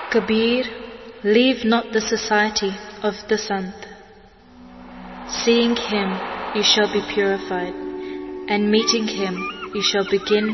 Kabir, leave not the society of the Sant. Seeing him, you shall be purified, and meeting him, you shall begin